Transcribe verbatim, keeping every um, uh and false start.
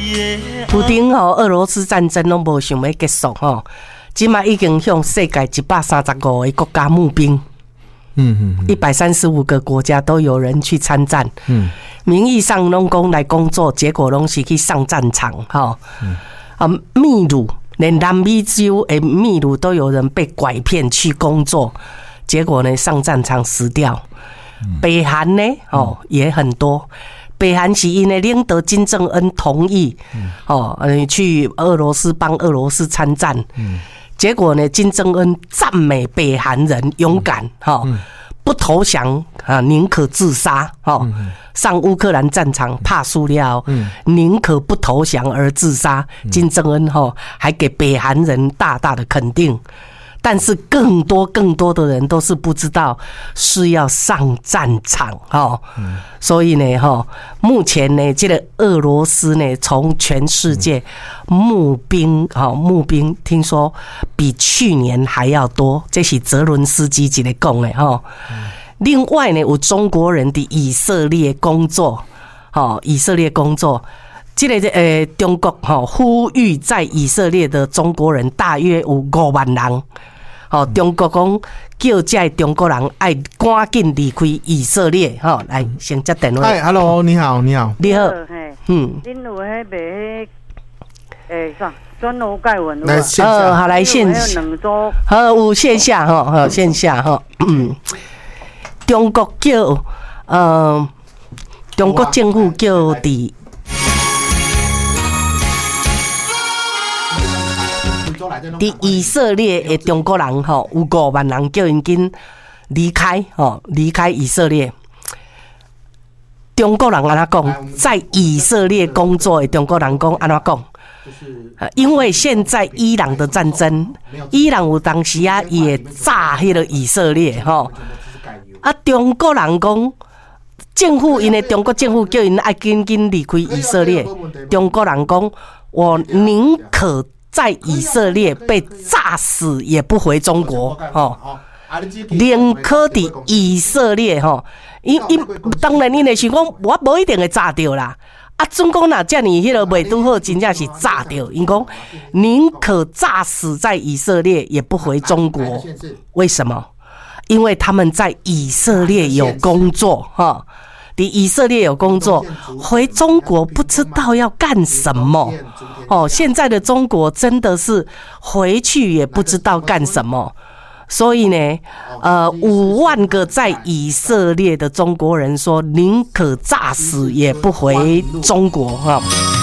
普丁吼，俄罗斯战争拢无想要结束吼，即马已经向世界一百三十五个国家募兵。嗯嗯，一百三十五个国家都有人去参战。嗯，名义上拢讲来工作，结果拢是去上战场。哈，嗯、啊，秘鲁连南美洲诶，秘鲁都有人被拐骗去工作，结果呢上战场死掉。嗯、北韩呢，哦、嗯、也很多。北韩是因为领导金正恩同意，嗯、哦，去俄罗斯帮俄罗斯参战。嗯。结果呢？金正恩赞美北韩人勇敢，哈、嗯，不投降啊，宁可自杀，哈、嗯，上乌克兰战场怕输了，嗯，宁可不投降而自杀。嗯、金正恩哈还给北韩人大大的肯定，但是更多更多的人都是不知道是要上战场，哈、嗯，所以呢，哈，目前呢，这个俄罗斯呢，从全世界募兵，哈，募兵，听说比去年还要多，这是泽伦斯基一个讲的，哈。另外呢，有中国人的以色列工作，哈，以色列工作。这个呃，中国哈呼吁在以色列的中国人大约有五万人。哦，中国讲叫这中国人爱赶紧离开以色列。哈、哦，来先接电话。 嗨 ，Hello， 你好，你好， 你好。 嗯，恁有迄卖迄诶啥转楼盖文？ 来线下， 呃，好来线下。好，有线下哈，好线下哈。嗯，中国叫呃，中国政府叫伫。伫以色列的中国人吼，有五万人叫因紧离开吼，离开以色列。中国人安怎讲？在以色列工作的中国人讲安怎讲？因为现在伊朗的战争，伊朗有当时啊也炸迄个以色列吼。啊，中国人讲，政府因为中国政府叫因爱紧紧离开以色列。中国人讲，我宁可在以色列被炸死，也不回中国。哦，宁可伫以色列吼，因因当然因会想讲，我无一定会炸掉啦。啊，总讲若遮尔迄个袂拄好，真正是炸掉。因讲宁可炸死在以色列，也不回中国。为什么？因为他们在以色列有工作哈。伫以色列有工作，回中国不知道要干什么哦。现在的中国真的是回去也不知道干什么，所以呢，呃，五万个在以色列的中国人说，宁可炸死也不回中国哈。